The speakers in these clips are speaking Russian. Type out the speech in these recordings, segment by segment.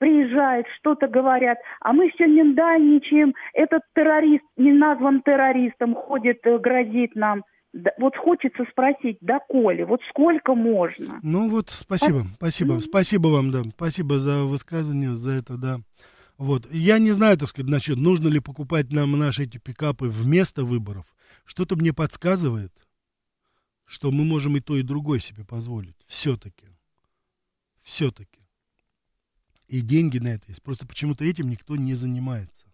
приезжают, что-то говорят, а мы все миндальничаем, этот террорист не назван террористом, ходит, грозит нам. Да, вот хочется спросить, доколе, вот сколько можно? Ну вот, спасибо вам, да, спасибо за высказывание, за это, да. Вот, я не знаю, так сказать, насчет, нужно ли покупать нам наши эти пикапы вместо выборов. Что-то мне подсказывает, что мы можем и то, и другое себе позволить. Все-таки. И деньги на это есть. Просто почему-то этим никто не занимается.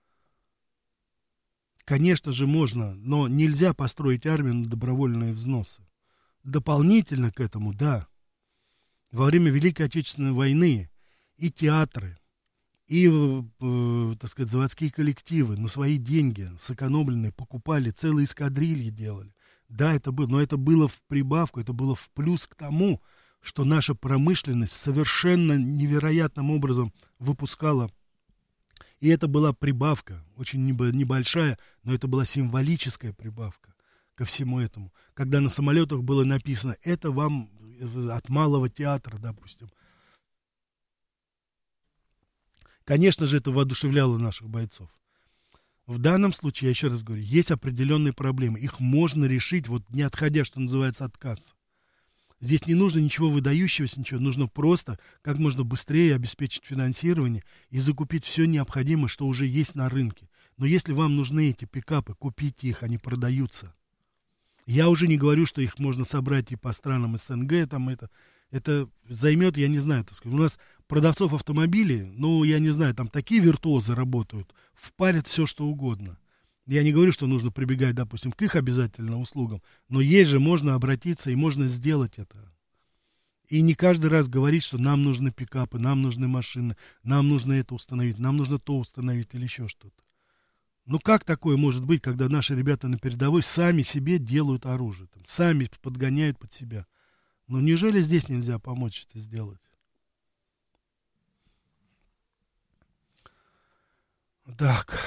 Конечно же, можно, но нельзя построить армию на добровольные взносы. Дополнительно к этому, да, во время Великой Отечественной войны и театры, и, так сказать, заводские коллективы на свои деньги сэкономленные покупали, целые эскадрильи делали. Да, это было, но это было в прибавку, это было в плюс к тому, что наша промышленность совершенно невероятным образом выпускала. И это была прибавка, очень небольшая, но это была символическая прибавка ко всему этому. Когда на самолетах было написано, это вам от Малого театра, допустим. Конечно же, это воодушевляло наших бойцов. В данном случае, я еще раз говорю, есть определенные проблемы. Их можно решить, вот не отходя, что называется, от кассы. Здесь не нужно ничего выдающегося, ничего. Нужно просто как можно быстрее обеспечить финансирование и закупить все необходимое, что уже есть на рынке. Но если вам нужны эти пикапы, купите их, они продаются. Я уже не говорю, что их можно собрать и по странам СНГ, там это займет, я не знаю, так сказать. У нас продавцов автомобилей, ну, я не знаю, там такие виртуозы работают, впарят все, что угодно. Я не говорю, что нужно прибегать, допустим, к их обязательно услугам, но есть же, можно обратиться и можно сделать это. И не каждый раз говорить, что нам нужны пикапы, нам нужны машины, нам нужно это установить, нам нужно то установить или еще что-то. Ну как такое может быть, когда наши ребята на передовой сами себе делают оружие, там, сами подгоняют под себя? Ну неужели здесь нельзя помочь это сделать? Так.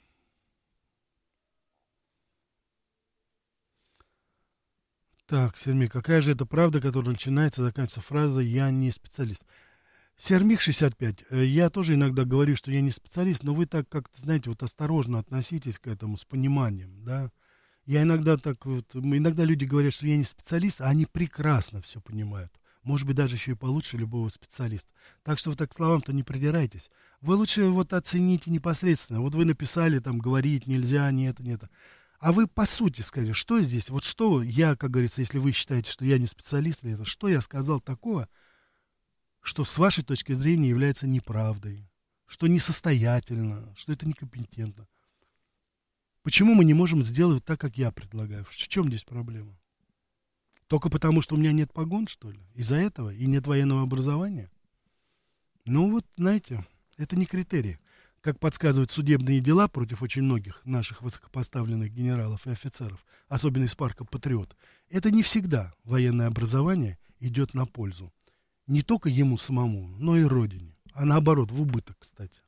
Так, Сермик, какая же это правда, которая начинается и заканчивается фразой «я не специалист»? Сермик 65, я тоже иногда говорю, что я не специалист, но вы так как-то, знаете, вот осторожно относитесь к этому с пониманием, да? Я иногда так вот, иногда люди говорят, что я не специалист, а они прекрасно все понимают. Может быть, даже еще и получше любого специалиста. Так что вы так к словам-то не придирайтесь. Вы лучше вот оцените непосредственно. Вот вы написали, там, говорить нельзя, не это, не это. А вы по сути скажите, что здесь, вот что я, как говорится, если вы считаете, что я не специалист, или это, что я сказал такого, что с вашей точки зрения является неправдой, что несостоятельно, что это некомпетентно. Почему мы не можем сделать так, как я предлагаю? В чем здесь проблема? Только потому, что у меня нет погон, что ли? Из-за этого? И нет военного образования? Ну вот, знаете, это не критерий. Как подсказывают судебные дела против очень многих наших высокопоставленных генералов и офицеров, особенно из парка «Патриот», это не всегда военное образование идет на пользу. Не только ему самому, но и родине. А наоборот, в убыток, кстати.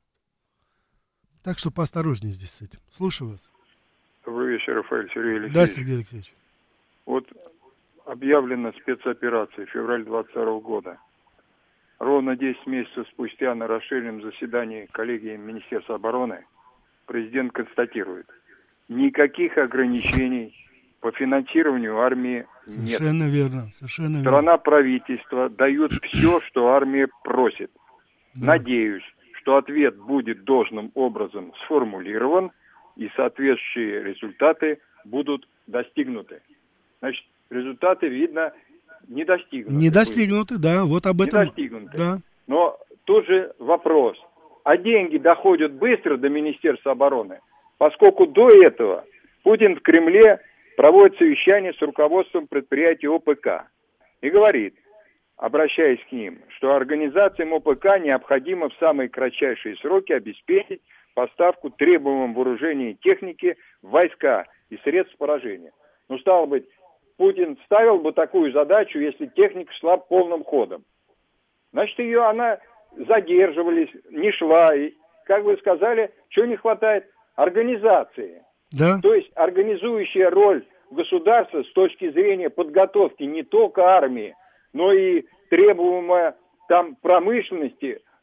Так что поосторожнее здесь с этим. Слушаю вас. Добрый вечер, Рафаэль Сергей Алексеевич. Да, Сергей Алексеевич. Вот объявлена спецоперация февраль 22 года. Ровно 10 месяцев спустя на расширенном заседании коллегии Министерства обороны президент констатирует, никаких ограничений по финансированию армии нет. Совершенно верно, совершенно верно. Страна, правительство дают все, что армия просит. Да. Надеюсь, что ответ будет должным образом сформулирован и соответствующие результаты будут достигнуты. Значит, результаты, видно, не достигнуты. Не достигнуты, да, вот об этом. Не достигнуты. Да. Но тут же вопрос. А деньги доходят быстро до Министерства обороны? Поскольку до этого Путин в Кремле проводит совещание с руководством предприятия ОПК и говорит, обращаясь к ним, что организациям ОПК необходимо в самые кратчайшие сроки обеспечить поставку требуемого вооружения и техники в войска и средств поражения. Ну, стало быть, Путин ставил бы такую задачу, если техника шла полным ходом. Значит, она задерживались, не шла. И, как вы сказали, чего не хватает? Организации. Да. То есть организующая роль государства с точки зрения подготовки не только армии, но и требуемая там промышленности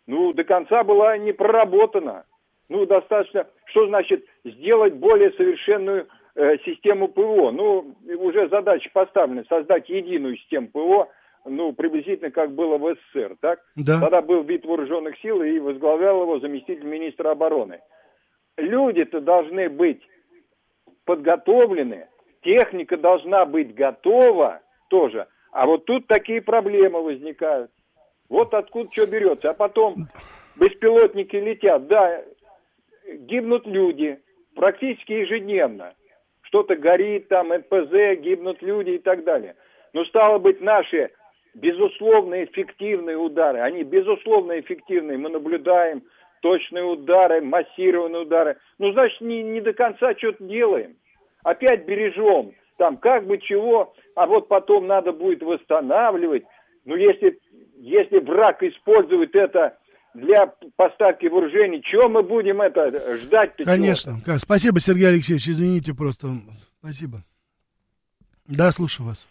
до конца была не проработана. Достаточно, что значит сделать более совершенную систему ПВО? Уже задача поставлена, создать единую систему ПВО, приблизительно как было в СССР, так? Да. Тогда был вид вооруженных сил, и возглавлял его заместитель министра обороны. Люди-то должны быть подготовлены, техника должна быть готова тоже, а вот тут такие проблемы возникают. Вот откуда что берется. А потом беспилотники летят, да, гибнут люди практически ежедневно. Что-то горит там, НПЗ, гибнут люди и так далее. Стало быть, наши безусловно эффективные удары, они безусловно эффективные, мы наблюдаем точные удары, массированные удары. Значит, не до конца что-то делаем. Опять бережем, там как бы чего, а вот потом надо будет восстанавливать. Если враг использует это для поставки вооружений, чего мы будем это ждать-то? Конечно. Спасибо, Сергей Алексеевич, извините просто. Спасибо. Да, слушаю вас.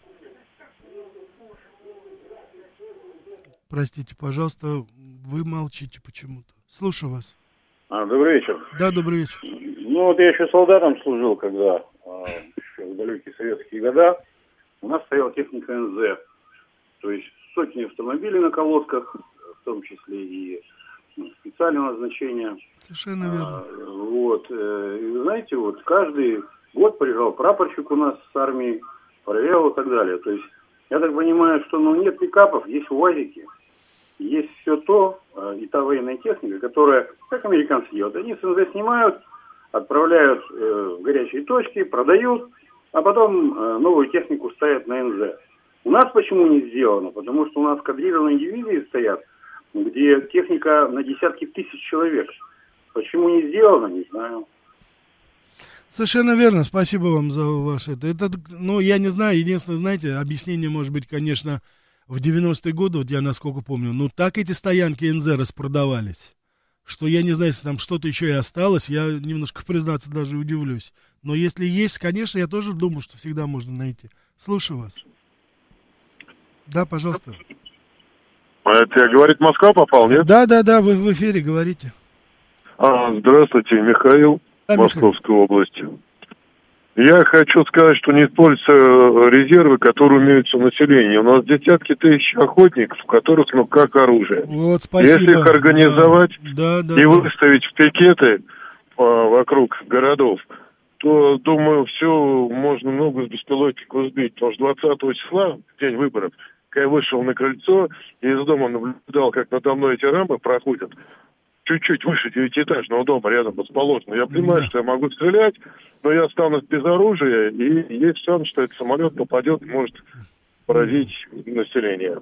Простите, пожалуйста, вы молчите почему-то. Слушаю вас. Добрый вечер. Да, добрый вечер. Я еще солдатом служил, когда еще в далекие советские года. У нас стояла техника НЗ. То есть сотни автомобилей на колодках, в том числе и специального назначения. Совершенно верно. И знаете, каждый год приезжал прапорщик у нас с армии, проверял и так далее. То есть я так понимаю, что нет пикапов, есть УАЗики. Есть все то, и та военная техника, которая, как американцы делают, они с НЗ снимают, отправляют в горячие точки, продают, а потом новую технику ставят на НЗ. У нас почему не сделано? Потому что у нас кадрированные дивизии стоят, где техника на десятки тысяч человек. Почему не сделано, не знаю. Совершенно верно, спасибо вам за ваше это. Я не знаю, единственное, знаете, объяснение может быть, конечно, в 90-е годы, я насколько помню, так эти стоянки НЗ распродавались, что я не знаю, если там что-то еще и осталось, я немножко, признаться, даже удивлюсь. Но если есть, конечно, я тоже думаю, что всегда можно найти. Слушаю вас. Да, пожалуйста. Это говорит, Москва попал, нет? Да, вы в эфире говорите. Здравствуйте, Михаил, Московской области. Я хочу сказать, что не используются резервы, которые имеются у населения. У нас десятки тысяч охотников, у которых как оружие. Вот, спасибо. Если их организовать и выставить в пикеты вокруг городов, то, думаю, все можно много с беспилотников сбить. Потому что 20 числа, в день выборов, когда я вышел на крыльцо и из дома наблюдал, как надо мной эти рампы проходят, чуть-чуть выше 9-этажного дома, рядом расположено. Я понимаю, что я могу стрелять, но я останусь без оружия, и есть шанс, что этот самолет попадет и может поразить население.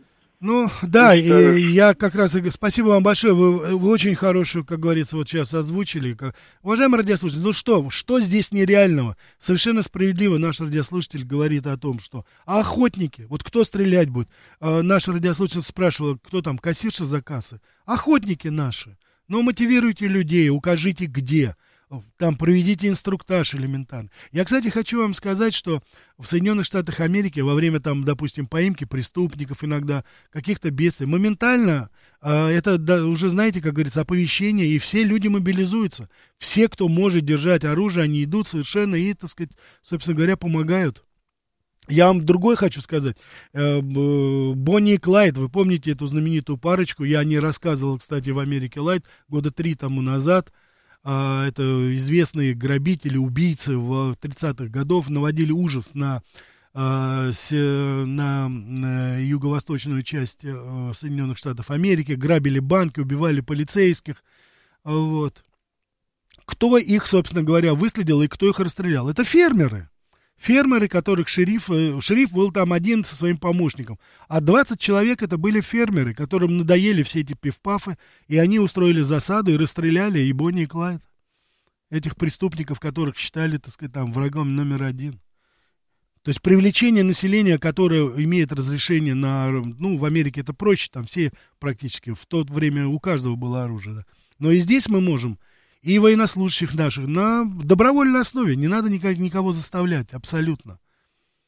И я как раз... Спасибо вам большое, вы очень хорошую, как говорится, сейчас озвучили. Уважаемый радиослушатель, что здесь нереального? Совершенно справедливо наш радиослушатель говорит о том, что охотники, кто стрелять будет? Наш радиослушатель спрашивал, кто там, кассирша за кассы? Охотники наши. Мотивируйте людей, укажите где. Там проведите инструктаж элементарно. Я, кстати, хочу вам сказать, что в Соединенных Штатах Америки во время, допустим, поимки преступников иногда, каких-то бедствий, моментально, уже, знаете, как говорится, оповещение, и все люди мобилизуются. Все, кто может держать оружие, они идут совершенно и, собственно говоря, помогают. Я вам другой хочу сказать. Бонни и Клайд, вы помните эту знаменитую парочку? Я о ней рассказывал, кстати, в Америке Лайт года 3 тому назад. Это известные грабители, убийцы в 30-х годах наводили ужас на юго-восточную часть Соединенных Штатов Америки, грабили банки, убивали полицейских. Кто их, собственно говоря, выследил и кто их расстрелял? Это фермеры. Фермеры, которых шериф был там один со своим помощником, а 20 человек это были фермеры, которым надоели все эти пиф-пафы, и они устроили засаду и расстреляли и Бонни и Клайд, этих преступников, которых считали, врагом номер один. То есть привлечение населения, которое имеет разрешение в Америке это проще, там все практически, в то время у каждого было оружие, да. Но и здесь мы можем и военнослужащих наших на добровольной основе. Не надо никого заставлять, абсолютно.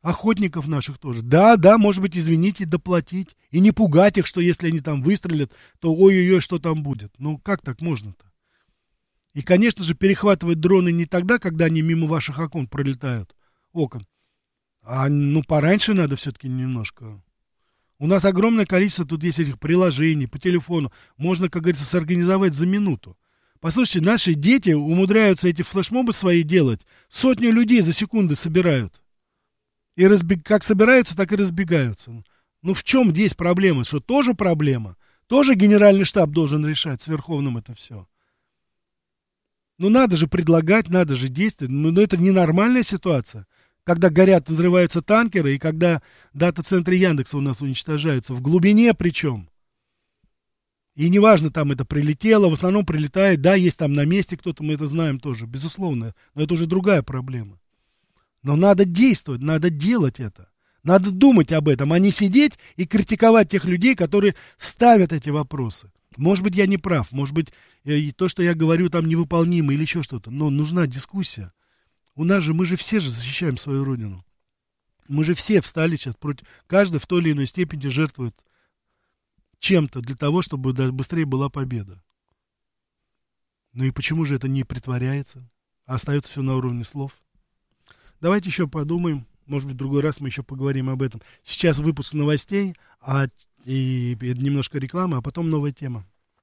охотников наших тоже. Да, может быть, извините, доплатить. И не пугать их, что если они там выстрелят, то ой-ой-ой, что там будет. Ну, как так можно-то? И, конечно же, перехватывать дроны не тогда, когда они мимо ваших окон пролетают, окон. А, пораньше надо все-таки немножко. У нас огромное количество тут есть этих приложений по телефону. Можно, как говорится, сорганизовать за минуту. Послушайте, наши дети умудряются эти флешмобы свои делать. Сотни людей за секунды собирают. И как собираются, так и разбегаются. Ну, в чем здесь проблема? Что тоже проблема? Тоже генеральный штаб должен решать с Верховным это все. Ну, надо же предлагать, надо же действовать. Но это ненормальная ситуация. Когда горят, взрываются танкеры, и когда дата-центры Яндекса у нас уничтожаются. В глубине причем. И неважно, там это прилетело, в основном прилетает, да, есть там на месте кто-то, мы это знаем тоже, безусловно. Но это уже другая проблема. Но надо действовать, надо делать это. Надо думать об этом, а не сидеть и критиковать тех людей, которые ставят эти вопросы. Может быть, я не прав, может быть, то, что я говорю, там невыполнимо или еще что-то. Но нужна дискуссия. Мы же все защищаем свою родину. Мы же все встали сейчас против... Каждый в той или иной степени жертвует чем-то для того, чтобы быстрее была победа. Ну и почему же это не притворяется, а остается все на уровне слов? Давайте еще подумаем. Может быть, в другой раз мы еще поговорим об этом. Сейчас выпуск новостей, и немножко рекламы, а потом новая тема.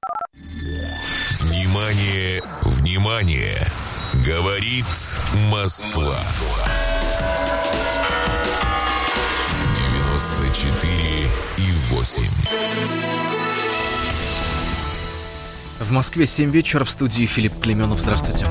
Внимание, внимание! Говорит Москва. 94,8. В Москве 7 вечера, в студии Филипп Клименов. Здравствуйте.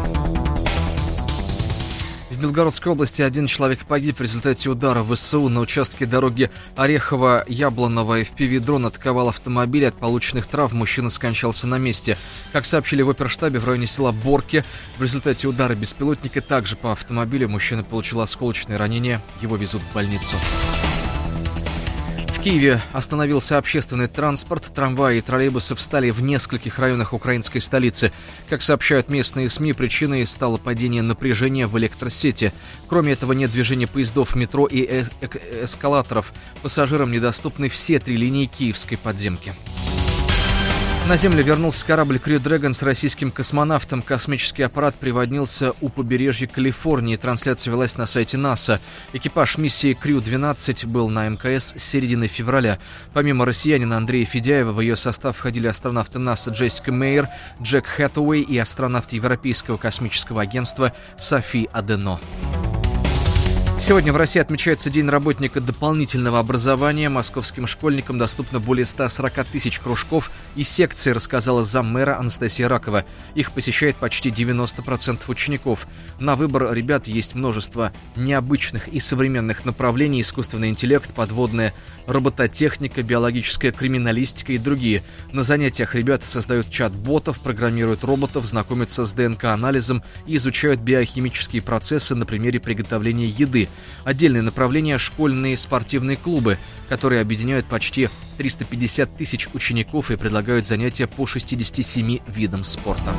В Белгородской области один человек погиб в результате удара ВСУ на участке дороги Орехово-Яблоново. FPV-дрон атаковал автомобиль. От полученных травм мужчина скончался на месте. Как сообщили в оперштабе, в районе села Борки, в результате удара беспилотника также по автомобилю мужчина получил осколочные ранения. Его везут в больницу. В Киеве остановился общественный транспорт. Трамваи и троллейбусы встали в нескольких районах украинской столицы. Как сообщают местные СМИ, причиной стало падение напряжения в электросети. Кроме этого, нет движения поездов, метро и эскалаторов. Пассажирам недоступны все 3 линии киевской подземки. На Землю вернулся корабль Crew Dragon с российским космонавтом. Космический аппарат приводнился у побережья Калифорнии. Трансляция велась на сайте НАСА. Экипаж миссии Crew-12 был на МКС с середины февраля. Помимо россиянина Андрея Федяева, в ее состав входили астронавты НАСА Джессика Мейер, Джек Хэтэуэй и астронавт Европейского космического агентства Софи Адено. Сегодня в России отмечается День работника дополнительного образования. Московским школьникам доступно более 140 тысяч кружков и секций, рассказала заммэра Анастасия Ракова. Их посещает почти 90% учеников. На выбор ребят есть множество необычных и современных направлений: искусственный интеллект, подводная робототехника, биологическая криминалистика и другие. На занятиях ребята создают чат-ботов, программируют роботов, знакомятся с ДНК-анализом и изучают биохимические процессы на примере приготовления еды. Отдельное направление – школьные спортивные клубы, которые объединяют почти 350 тысяч учеников и предлагают занятия по 67 видам спорта.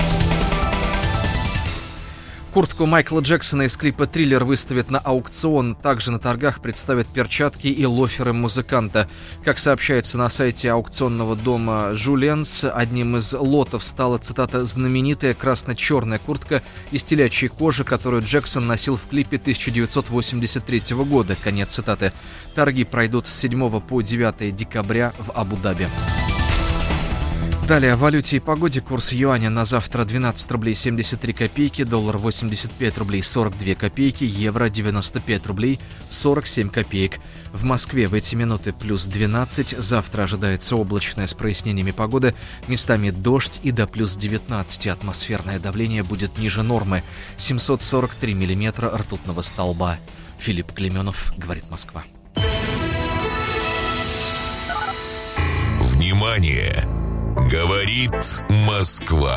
Куртку Майкла Джексона из клипа «Триллер» выставят на аукцион. Также на торгах представят перчатки и лоферы музыканта. Как сообщается на сайте аукционного дома «Жульенс», одним из лотов стала, цитата, «знаменитая красно-черная куртка из телячьей кожи, которую Джексон носил в клипе 1983 года». Конец цитаты. Торги пройдут с 7 по 9 декабря в Абу-Даби. Далее о валюте и погоде. Курс юаня на завтра 12 рублей 73 копейки, доллар 85 рублей 42 копейки, евро 95 рублей 47 копеек. В Москве в эти минуты плюс 12, завтра ожидается облачная с прояснениями погоды, местами дождь и до плюс 19. Атмосферное давление будет ниже нормы, 743 миллиметра ртутного столба. Филипп Клименов, говорит Москва. Внимание! Говорит Москва.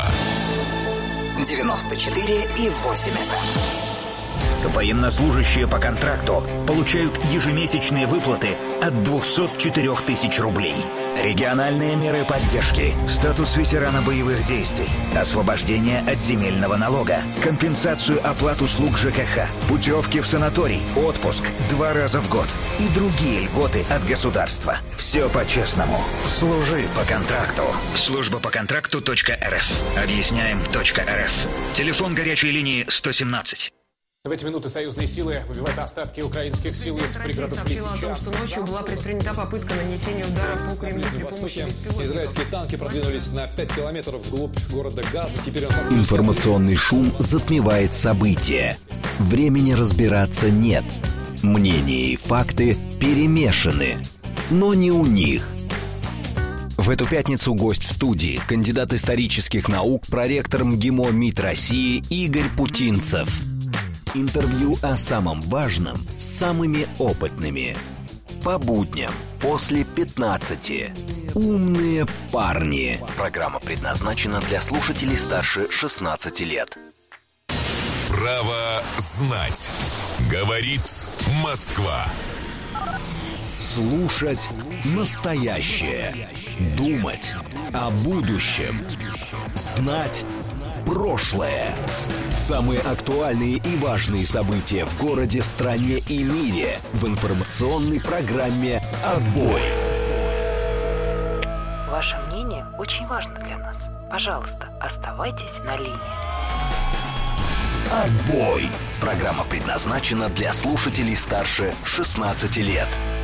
94,8 FM. Военнослужащие по контракту получают ежемесячные выплаты от 204 тысяч рублей. Региональные меры поддержки. Статус ветерана боевых действий. Освобождение от земельного налога. Компенсацию оплат услуг ЖКХ. Путевки в санаторий. Отпуск 2 раза в год. И другие льготы от государства. Все по-честному. Служи по контракту. Служба по контракту.рф. Объясняем.рф. Телефон горячей линии 117. В эти минуты союзные силы выбивают остатки украинских сил из пригородов Лисичанска. О том, что ночью была предпринята попытка нанесения удара по Кремлю при помощи беспилотников. Израильские танки продвинулись на 5 километров вглубь города Газа. Теперь Информационный шум затмевает события. Времени разбираться нет. Мнения и факты перемешаны. Но не у них. В эту пятницу гость в студии, кандидат исторических наук, проректор МГИМО МИД России Игорь Путинцев. Интервью о самом важном с самыми опытными. По будням после 15. Умные парни. Программа предназначена для слушателей старше 16 лет. Право знать. Говорит Москва. Слушать настоящее. Думать о будущем. Знать прошлое. Самые актуальные и важные события в городе, стране и мире в информационной программе «Отбой». Ваше мнение очень важно для нас. Пожалуйста, оставайтесь на линии. «Отбой». Программа предназначена для слушателей старше 16 лет.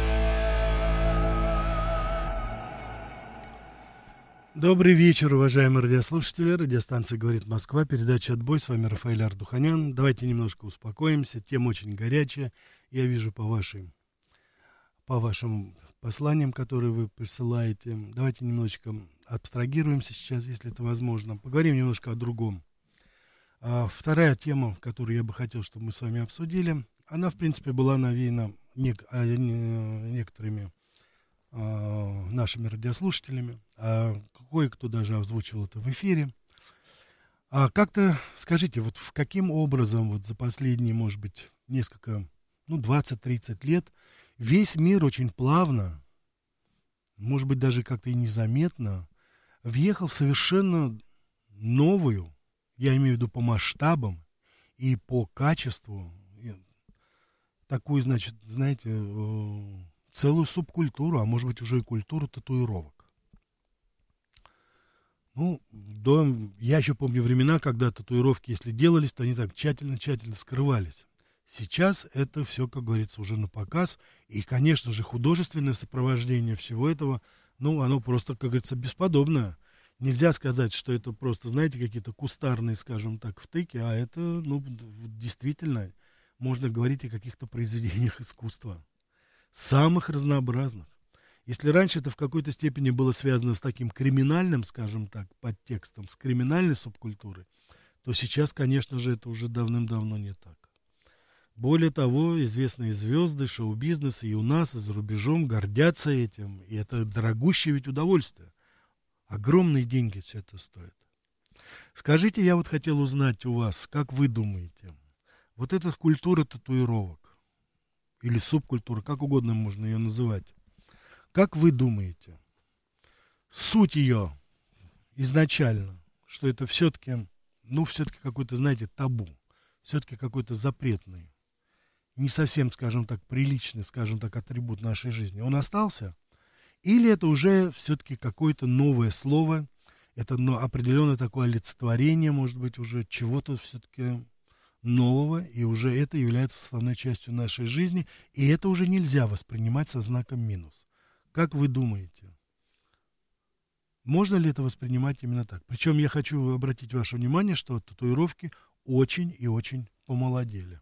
Добрый вечер, уважаемые радиослушатели. Радиостанция «Говорит Москва», передача «Отбой». С вами Рафаэль Ардуханян. Давайте немножко успокоимся. Тема очень горячая. Я вижу по вашим посланиям, которые вы присылаете. Давайте немножечко абстрагируемся сейчас, если это возможно. Поговорим немножко о другом. Вторая тема, которую я бы хотел, чтобы мы с вами обсудили, она, в принципе, была навеяна некоторыми нашими радиослушателями, кое-кто даже озвучивал это в эфире. Как-то, скажите, вот каким образом вот за последние, может быть, несколько, 20-30 лет весь мир очень плавно, может быть, даже как-то и незаметно въехал в совершенно новую, я имею в виду по масштабам и по качеству, такую, значит, знаете, целую субкультуру, а может быть уже и культуру татуировок. Я еще помню времена, когда татуировки, если делались, то они так тщательно скрывались. Сейчас это все, как говорится, уже на показ. И, конечно же, художественное сопровождение всего этого, оно просто, как говорится, бесподобное. Нельзя сказать, что это просто, знаете, какие-то кустарные, скажем так, втыки, а это, действительно, можно говорить о каких-то произведениях искусства. Самых разнообразных. Если раньше это в какой-то степени было связано с таким криминальным, скажем так, подтекстом, с криминальной субкультурой, то сейчас, конечно же, это уже давным-давно не так. Более того, известные звезды шоу-бизнеса и у нас, и за рубежом гордятся этим, и это дорогущее ведь удовольствие. Огромные деньги все это стоит. Скажите, я вот хотел узнать у вас, как вы думаете, вот эта культура татуировок, или субкультура, как угодно можно ее называть. Как вы думаете, суть ее изначально, что это все-таки, все-таки какой-то, знаете, табу, все-таки какой-то запретный, не совсем, скажем так, приличный, скажем так, атрибут нашей жизни, он остался? Или это уже все-таки какое-то новое слово, это определенное такое олицетворение, может быть, уже чего-то все-таки нового, и уже это является основной частью нашей жизни, и это уже нельзя воспринимать со знаком минус. Как вы думаете, можно ли это воспринимать именно так? Причем я хочу обратить ваше внимание, что татуировки очень и очень помолодели.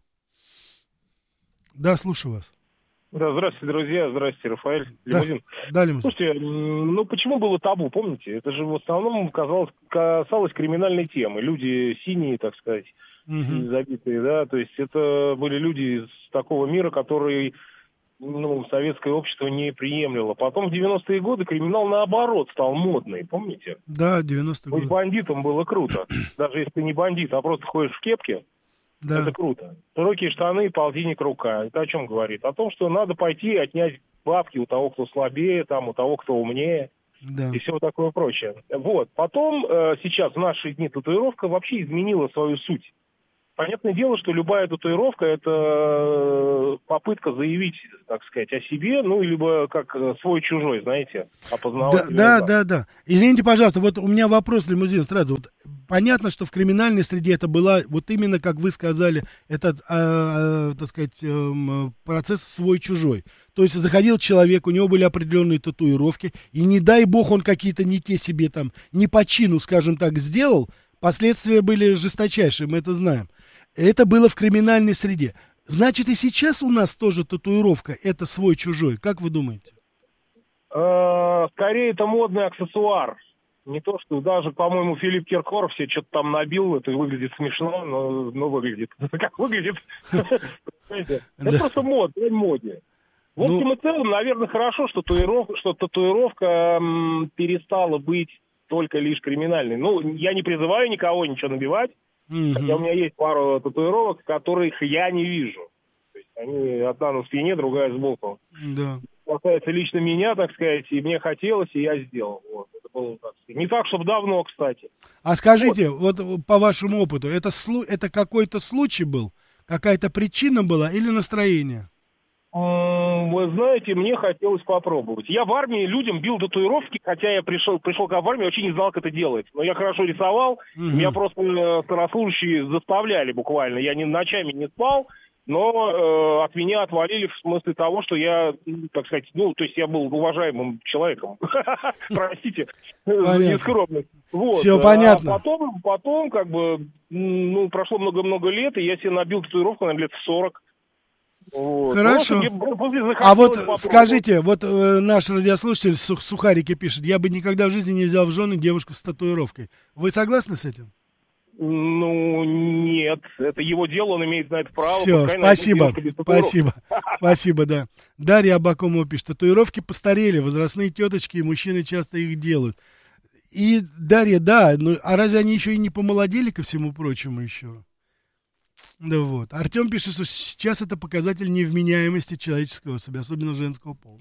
Да, слушаю вас. Да, здравствуйте, друзья, здравствуйте, Рафаэль, Лимузин. Да, Лимузин. Слушайте, почему было табу, помните? Это же в основном касалось криминальной темы. Люди синие, так сказать, забитые, да, то есть это были люди из такого мира, который, советское общество не приемляло. Потом в 90-е годы криминал, наоборот, стал модный, помните? Да, 90-е годы. Быть бандитом было круто. Даже если ты не бандит, а просто ходишь в кепке, да. Это круто. Широкие штаны, полтинник рука. Это о чем говорит? О том, что надо пойти и отнять бабки у того, кто слабее, у того, кто умнее. и все такое прочее. Вот. Потом, сейчас, в наши дни, татуировка вообще изменила свою суть. Понятное дело, что любая татуировка – это попытка заявить, так сказать, о себе, ну, либо как свой-чужой, знаете, опознавать. Да. Извините, пожалуйста, вот у меня вопрос, Лимузин, сразу. Вот понятно, что в криминальной среде это была, вот именно, как вы сказали, этот, так сказать, процесс свой-чужой. То есть заходил человек, у него были определенные татуировки, и не дай бог он какие-то не те себе там, не по чину, скажем так, сделал, последствия были жесточайшие, мы это знаем. Это было в криминальной среде. Значит, и сейчас у нас тоже татуировка – это свой-чужой. Как вы думаете? Скорее, это модный аксессуар. Не то, что даже, по-моему, Филипп Киркоров все что-то там набил. Это выглядит смешно, но выглядит. Как выглядит? Это просто моде. В общем и целом, наверное, хорошо, что татуировка перестала быть только лишь криминальной. Ну, я не призываю никого ничего набивать. Хотя у меня есть пару татуировок, которых я не вижу. То есть они одна на спине, другая сбоку. Да. Касается лично меня, так сказать, и мне хотелось, и я сделал. Вот. Это было, так сказать, не так, чтобы давно, кстати. А скажите, вот по вашему опыту, это какой-то случай был? Какая-то причина была или настроение? Вы знаете, мне хотелось попробовать. Я в армии людям бил татуировки, хотя я пришел в армию, вообще не знал, как это делать. Но я хорошо рисовал, меня просто старослужащие заставляли буквально. Я ночами не спал, но от меня отвалили в смысле того, что я, так сказать, то есть я был уважаемым человеком. Простите за нескромность. Все понятно. А потом, как бы, прошло много-много лет, и я себе набил татуировку, наверное, лет в 40. Вот. Хорошо. А вот скажите, вот наш радиослушатель Сухарики пишет, я бы никогда в жизни не взял в жены девушку с татуировкой. Вы согласны с этим? Ну, нет. Это его дело, он имеет на это право. Все, спасибо, да. Дарья Абакумова пишет, татуировки постарели, возрастные теточки и мужчины часто их делают. И, Дарья, да, а разве они еще и не помолодели ко всему прочему еще? Да вот. Артем пишет, что сейчас это показатель невменяемости человеческого особи, особенно женского пола.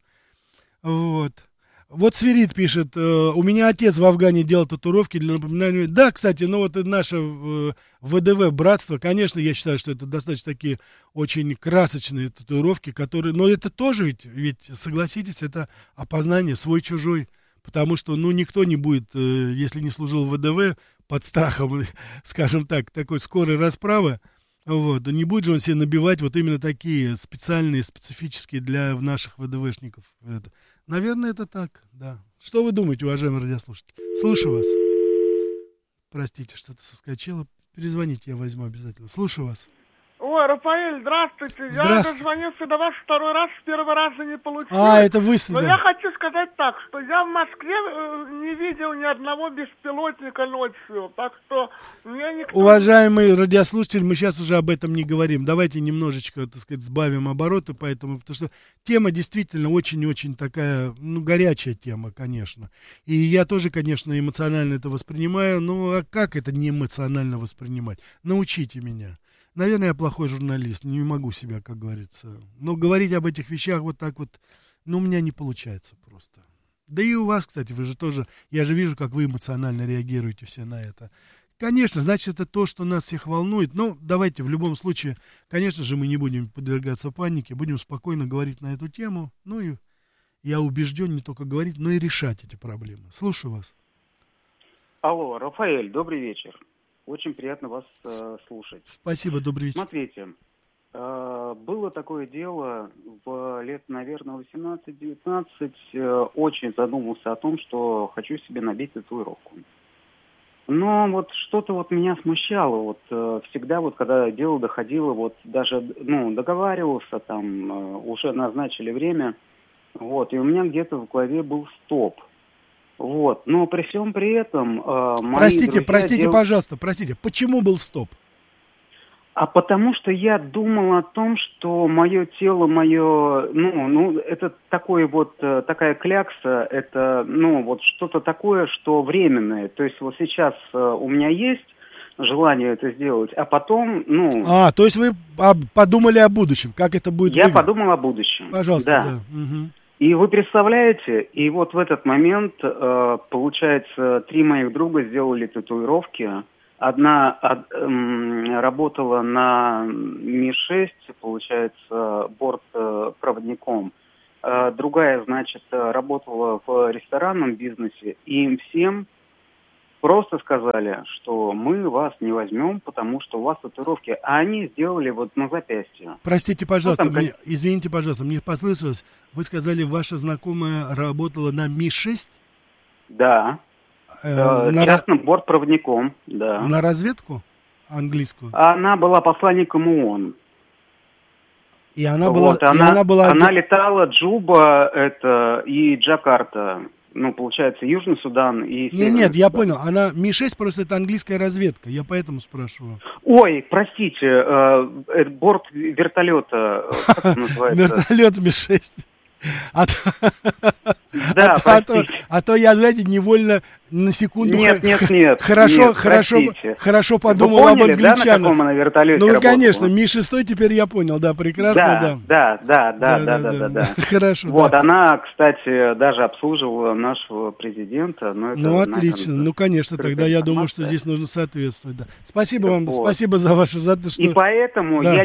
Вот. Вот Свирид пишет, у меня отец в Афгане делал татуировки для напоминания. Да, кстати, наше ВДВ братство, конечно, я считаю, что это достаточно такие очень красочные татуировки, которые, но это тоже ведь согласитесь, это опознание свой-чужой, потому что, никто не будет, если не служил в ВДВ, под страхом, скажем так, такой скорой расправы, вот, не будет же он себе набивать вот именно такие специальные, специфические для наших ВДВшников. Наверное, это так, да. Что вы думаете, уважаемые радиослушатели? Слушаю вас. Простите, что-то соскочило. Перезвоните, я возьму обязательно. Слушаю вас. Ой, Рафаэль, здравствуйте. Я дозвонился до вас второй раз, с первого раза не получилось. Это вы. Но я хочу сказать так, что я в Москве не видел ни одного беспилотника ночью, так что мне никто... Уважаемый радиослушатель, мы сейчас уже об этом не говорим. Давайте немножечко, так сказать, сбавим обороты, потому что тема действительно очень-очень такая, горячая тема, конечно. И я тоже, конечно, эмоционально это воспринимаю, а как это не эмоционально воспринимать? Научите меня. Наверное, я плохой журналист, не могу себя, как говорится. Но говорить об этих вещах вот так вот, у меня не получается просто. Да и у вас, кстати, вы же тоже, я же вижу, как вы эмоционально реагируете все на это. Конечно, значит, это то, что нас всех волнует. Давайте в любом случае, конечно же, мы не будем подвергаться панике, будем спокойно говорить на эту тему. И я убежден не только говорить, но и решать эти проблемы. Слушаю вас. Алло, Рафаэль, добрый вечер. Очень приятно вас слушать. Спасибо, добрый вечер. Смотрите, было такое дело в лет, наверное, 18-19. Очень задумался о том, что хочу себе набить татуировку. Но что-то меня смущало. Всегда когда дело доходило, даже договаривался, там уже назначили время. И у меня где-то в голове был стоп. Но при всем при этом... Простите, пожалуйста, почему был стоп? А потому что я думал о том, что мое тело, это такая клякса, это, что-то такое, что временное. То есть сейчас у меня есть желание это сделать, а потом, то есть вы подумали о будущем, как это будет выглядеть? Я подумал о будущем. Пожалуйста, да. Угу. И вы представляете, и вот в этот момент, получается, 3 моих друга сделали татуировки. Одна работала на Ми-6, получается, бортпроводником. Другая, значит, работала в ресторанном бизнесе. И им всем просто сказали, что мы вас не возьмем, потому что у вас татуировки. А они сделали вот на запястье. Простите, пожалуйста, извините, пожалуйста, мне послышалось. Вы сказали, ваша знакомая работала на Ми-6? Да. Частным бортпроводником, да. На разведку английскую? Она была посланником ООН. И она была... Она летала Джуба и Джакарта. Ну, получается, Южный Судан и... Нет, я понял. Она Ми-6 просто это английская разведка. Я поэтому спрашиваю. Ой, простите, борт вертолета, как это называется? Вертолет Ми-6. А то я, знаете, невольно на секунду... Нет. Хорошо подумал об англичанах. Да, на каком она вертолете Ну, работала? конечно, Ми-6 теперь я понял, да, прекрасно, да. Да. Хорошо, вот, она, кстати, даже обслуживала нашего президента. Ну, отлично, ну, конечно, тогда я думаю, что здесь нужно соответствовать, да. Спасибо вам, спасибо за ваше... И поэтому я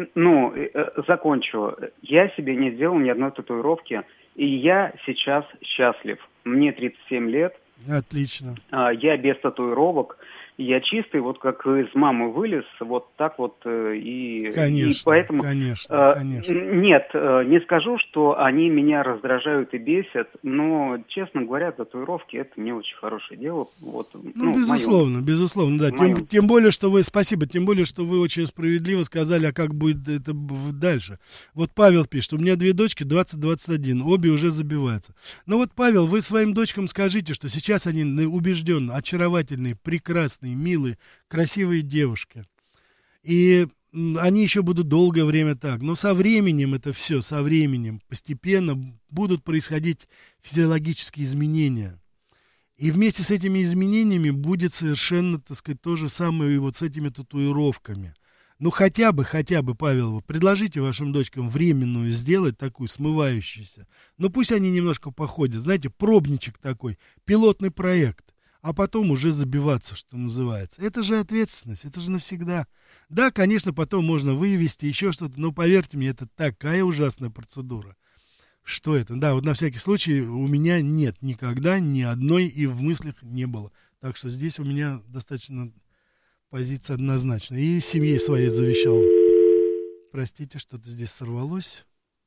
закончу. Я себе не сделал ни одной татуировки, и я сейчас счастлив. Мне 37 лет. Отлично. Я без татуировок. Я чистый, вот как из мамы вылез, вот так вот и... Конечно, и поэтому, конечно. Нет, не скажу, что они меня раздражают и бесят, но, честно говоря, татуировки — это не очень хорошее дело. Вот, безусловно, да. Тем более, что вы, спасибо, тем более, что вы очень справедливо сказали, а как будет это дальше. Вот Павел пишет, у меня 2 дочки, 20-21, обе уже забиваются. Но вот, Павел, вы своим дочкам скажите, что сейчас они убежденно, очаровательные, прекрасные, милые, красивые девушки. И они еще будут долгое время так. Но со временем это все, со временем постепенно будут происходить физиологические изменения. И вместе с этими изменениями будет совершенно, так сказать, то же самое и вот с этими татуировками. Ну, хотя бы, Павел, предложите вашим дочкам временную сделать, такую, смывающуюся. Ну, пусть они немножко походят. Знаете, пробничек такой, пилотный проект. А потом уже забиваться, что называется. Это же ответственность, это же навсегда. Да, конечно, потом можно вывести еще что-то, но поверьте мне, это такая ужасная процедура. Что это? Да, вот на всякий случай у меня нет никогда ни одной и в мыслях не было. Так что здесь у меня достаточно позиция однозначная. И семье своей завещал. Простите, что-то здесь сорвалось.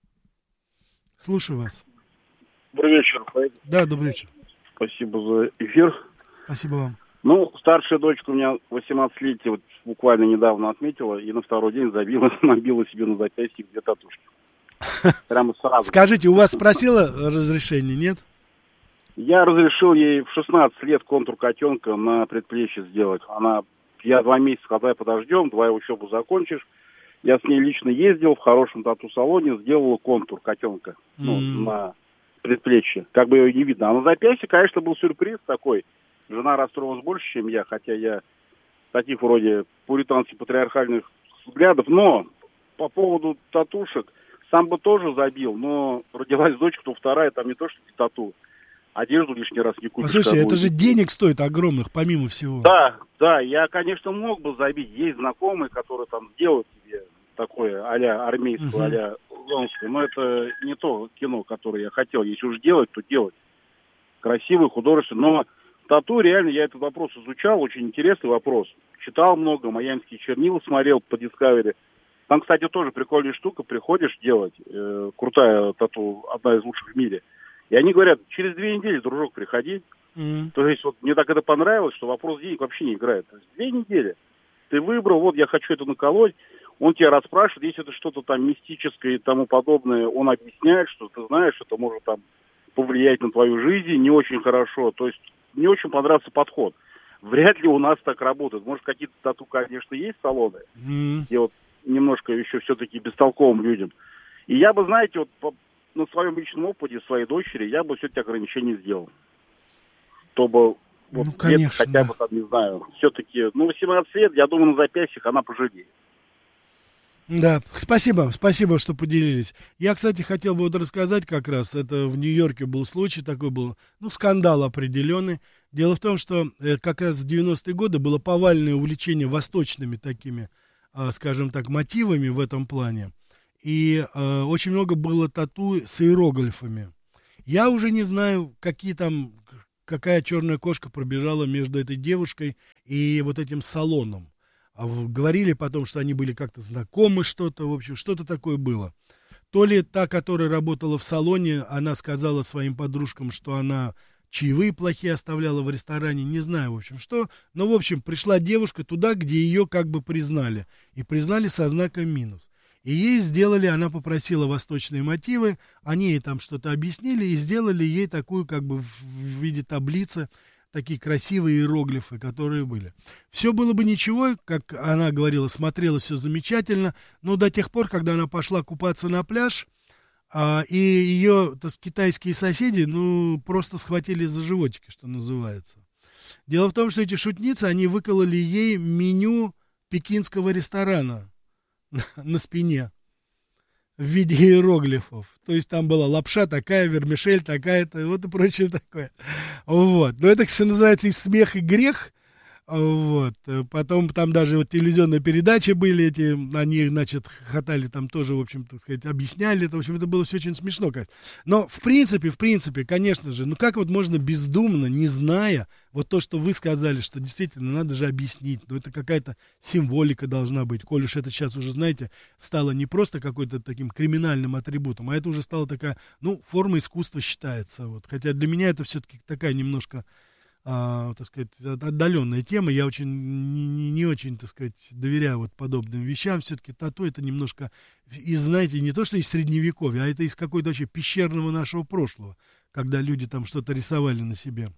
Слушаю вас. Добрый вечер. Да, добрый вечер. Спасибо за эфир. Спасибо вам. Ну, старшая дочка у меня 18-летие, вот буквально недавно отметила, и на второй день набила себе на запястье 2 татушки. Прямо сразу. Скажите, у вас спросила разрешение, нет? Я разрешил ей в 16 лет контур котенка на предплечье сделать. Я 2 месяца, когда подождем, 2 учебу закончишь. Я с ней лично ездил в хорошем тату-салоне, сделала контур котенка на предплечье. Как бы ее не видно. А на запястье, конечно, был сюрприз такой. Жена расстроилась больше, чем я, хотя я таких вроде пуритански-патриархальных взглядов. Но по поводу татушек сам бы тоже забил, но родилась дочка, то вторая, там не то, что тату. Одежду лишний раз не купишь. Слушайте, это же денег стоит огромных, помимо всего. Да, я, конечно, мог бы забить. Есть знакомые, которые там делают себе такое а-ля армейское, а-ля лонское. Но это не то кино, которое я хотел. Если уж делать, то делать. Красивый, художественный. Но тату, реально, я этот вопрос изучал. Очень интересный вопрос. Читал много, майамские чернила смотрел по Discovery. Там, кстати, тоже прикольная штука. Приходишь делать. Крутая тату, одна из лучших в мире. И они говорят, через 2 недели, дружок, приходи. То есть вот мне так это понравилось, что вопрос денег вообще не играет. То есть 2 недели. Ты выбрал, вот я хочу это наколоть. Он тебя расспрашивает, если это что-то там мистическое и тому подобное, он объясняет, что ты знаешь, это может там повлиять на твою жизнь не очень хорошо. То есть мне очень понравился подход. Вряд ли у нас так работает. Может, какие-то тату, конечно, есть салоны, где вот немножко еще все-таки бестолковым людям. И я бы, знаете, вот на своем личном опыте своей дочери я бы все-таки ограничений сделал. Чтобы вот конечно, хотя бы там, не знаю, все-таки, 18 лет, я думаю, на запястьях она пожалеет. Да, спасибо, что поделились. Я, кстати, хотел бы вот рассказать как раз, это в Нью-Йорке был случай, такой был, скандал определенный. Дело в том, что как раз в 90-е годы было повальное увлечение восточными такими, скажем так, мотивами в этом плане. И очень много было тату с иероглифами. Я уже не знаю, какая черная кошка пробежала между этой девушкой и вот этим салоном. Говорили потом, что они были как-то знакомы, что-то, в общем, что-то такое было. То ли та, которая работала в салоне, она сказала своим подружкам, что она чаевые плохие оставляла в ресторане, не знаю, в общем, что. Но, в общем, пришла девушка туда, где ее как бы признали. И признали со знаком минус. И ей сделали, она попросила восточные мотивы, они ей там что-то объяснили и сделали ей такую как бы в виде таблицы, такие красивые иероглифы, которые были. Все было бы ничего, как она говорила, смотрелось все замечательно, но до тех пор, когда она пошла купаться на пляж, и ее китайские соседи, просто схватили за животики, что называется. Дело в том, что эти шутницы, они выкололи ей меню пекинского ресторана на спине в виде иероглифов. То есть там была лапша такая, вермишель такая-то, вот и прочее такое. Вот. Но это, что называется, и смех, и грех. Вот. Потом там даже вот телевизионные передачи были эти, они, значит, хохотали там тоже, в общем, так сказать, объясняли это. В общем, это было все очень смешно, конечно. Но в принципе, конечно же, как вот можно бездумно, не зная вот то, что вы сказали, что действительно надо же объяснить, это какая-то символика должна быть, коль уж это сейчас уже, знаете, стало не просто какой-то таким криминальным атрибутом, а это уже стала такая, форма искусства считается. Вот. Хотя для меня это все-таки такая немножко так сказать, отдаленная тема. Я очень не очень, так сказать, доверяю вот подобным вещам. Все-таки тату это немножко знаете, не то, что из средневековья, а это из какой-то вообще пещерного нашего прошлого, когда люди там что-то рисовали на себе.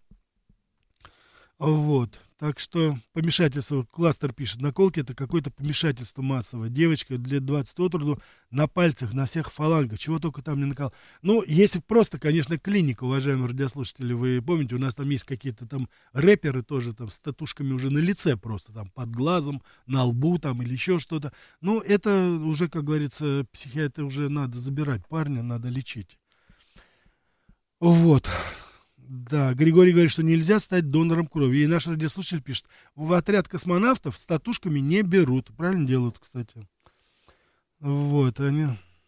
Вот. Так что помешательство, Кластер пишет, наколки это какое-то помешательство массовое. Девочка лет 20 от роду на пальцах, на всех фалангах, чего только там не накал. Если просто, конечно, клиника, уважаемые радиослушатели, вы помните, у нас там есть какие-то там рэперы тоже там с татушками уже на лице просто, там под глазом, на лбу там или еще что-то. Это уже, как говорится, психиатра уже надо забирать парня, надо лечить. Вот. Да, Григорий говорит, что нельзя стать донором крови. И наш радиослушатель пишет, в отряд космонавтов с татушками не берут. Правильно делают, кстати. Вот, они...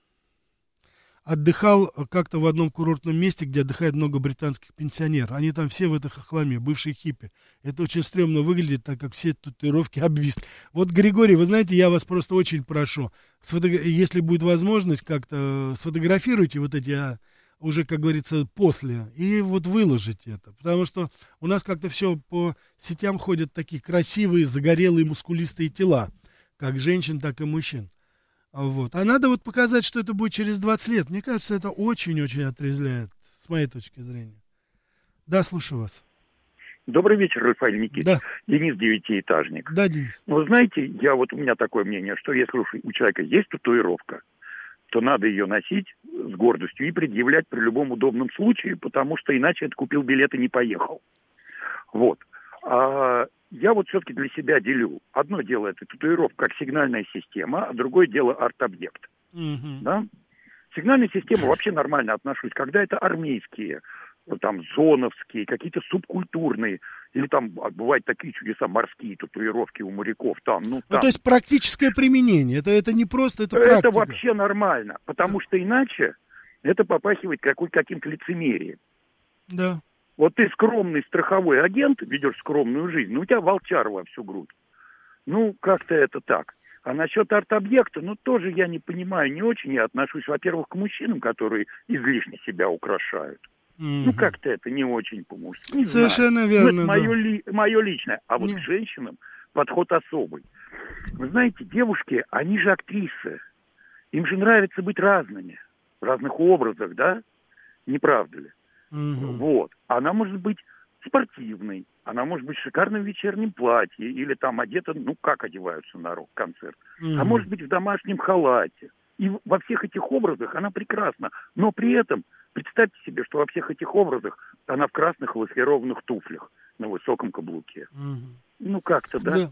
Отдыхал как-то в одном курортном месте, где отдыхает много британских пенсионеров. Они там все в этой хохломе, бывшие хиппи. Это очень стрёмно выглядит, так как все татуировки обвисли. Вот, Григорий, вы знаете, я вас просто очень прошу, если будет возможность, как-то сфотографируйте вот эти... уже, как говорится, после, и вот выложить это, потому что у нас как-то все по сетям ходят такие красивые, загорелые, мускулистые тела, как женщин, так и мужчин, вот, а надо вот показать, что это будет через 20 лет, мне кажется, это очень-очень отрезвляет, с моей точки зрения. Да, слушаю вас. Добрый вечер, Рафаэль Никитич. Да. Денис, девятиэтажник. Да, Денис. Знаете, у меня такое мнение, что если у человека есть татуировка, то надо ее носить с гордостью и предъявлять при любом удобном случае, потому что иначе это купил билет и не поехал. Вот. А я вот все-таки для себя делю. Одно дело это татуировка как сигнальная система, а другое дело арт-объект. Да? Сигнальная система вообще нормально отношусь, когда это армейские, там зоновские, какие-то субкультурные, или там бывают такие чудеса, морские татуировки у моряков. Там. То есть практическое применение, это не просто, это практика. Это вообще нормально, потому что иначе это попахивает каким-то лицемерием. Да. Вот ты скромный страховой агент, ведешь скромную жизнь, но у тебя волчар во всю грудь. Как-то это так. А насчет арт-объекта, тоже я не понимаю, не очень я отношусь, во-первых, к мужчинам, которые излишне себя украшают. Как-то это не очень по-мужски. Совершенно верно. Это мое личное. А вот к женщинам подход особый. Вы знаете, девушки, они же актрисы. Им же нравится быть разными. В разных образах, да? Не правда ли? Вот. Она может быть спортивной. Она может быть в шикарном вечернем платье. Или там одета, как одеваются на рок-концерт. А может быть в домашнем халате. И во всех этих образах она прекрасна. Но при этом представьте себе, что во всех этих образах она в красных лакированных туфлях на высоком каблуке. Как-то, да?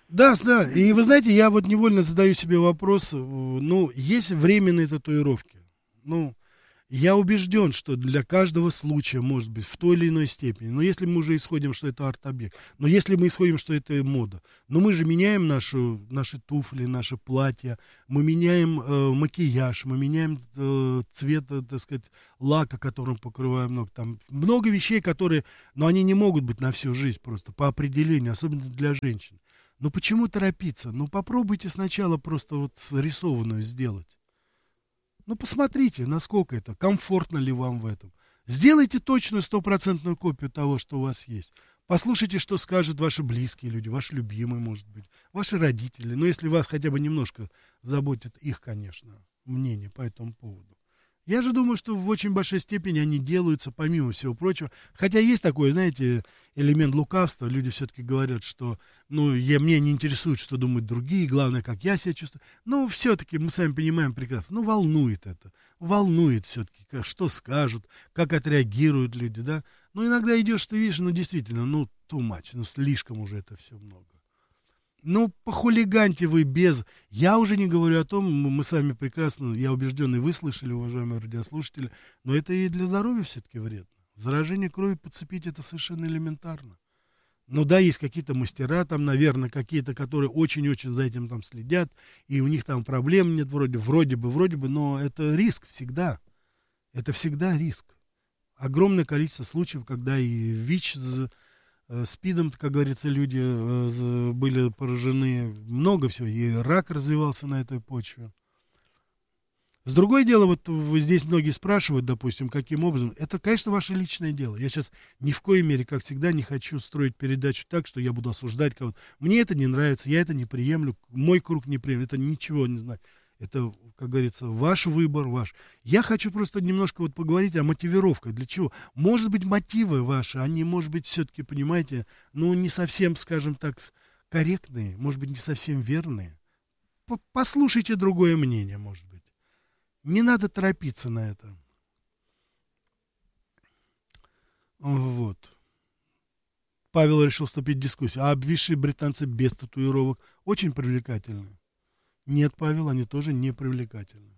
Да, да. И вы знаете, я вот невольно задаю себе вопрос, ну, есть временные татуировки. Ну, я убежден, что для каждого случая, может быть, в той или иной степени. Но если мы уже исходим, что это арт-объект, но если мы исходим, что это мода, но мы же меняем наши туфли, наши платья, мы меняем макияж, мы меняем цвет, так сказать, лака, которым покрываем ног. Там много вещей, которые, но они не могут быть на всю жизнь просто, по определению, особенно для женщин. Но почему торопиться? Ну, попробуйте сначала просто вот рисованную сделать. Ну, посмотрите, насколько это, комфортно ли вам в этом. Сделайте точную 100% копию того, что у вас есть. Послушайте, что скажут ваши близкие люди, ваши любимые, может быть, ваши родители. Но если вас хотя бы немножко заботит их, конечно, мнение по этому поводу. Я же думаю, что в очень большой степени они делаются, помимо всего прочего. Хотя есть такой, знаете, элемент лукавства. Люди все-таки говорят, что, ну, меня не интересует, что думают другие, главное, как я себя чувствую. Но все-таки мы сами понимаем прекрасно, ну, волнует это. Волнует все-таки, что скажут, как отреагируют люди, да. Ну, иногда идешь, ты видишь, ну, действительно, ну, too much, ну, слишком уже это все много. Ну, похулиганьте вы без... Я уже не говорю о том, мы сами прекрасно, я убежден, и вы слышали, уважаемые радиослушатели, но это и для здоровья все-таки вредно. Заражение крови подцепить это совершенно элементарно. Ну да, есть какие-то мастера там, наверное, какие-то, которые очень-очень за этим там следят, и у них там проблем нет вроде бы, но это риск всегда. Это всегда риск. Огромное количество случаев, когда и ВИЧ... СПИДом, как говорится, люди были поражены, много всего, и рак развивался на этой почве. С другое дело, вот вы здесь многие спрашивают, допустим, каким образом, это, конечно, ваше личное дело. Я сейчас ни в коей мере, как всегда, не хочу строить передачу так, что я буду осуждать кого-то. Мне это не нравится, я это не приемлю, мой круг не приемлет, это ничего не знаю. Это, как говорится, ваш выбор, ваш. Я хочу просто немножко вот поговорить о мотивировках. Для чего? Может быть, мотивы ваши, они, может быть, все-таки, понимаете, ну, не совсем, скажем так, корректные, может быть, не совсем верные. Послушайте другое мнение, может быть. Не надо торопиться на это. Вот. Павел решил вступить в дискуссию. А обвисшие британцы без татуировок очень привлекательны. Нет, Павел, они тоже не привлекательны.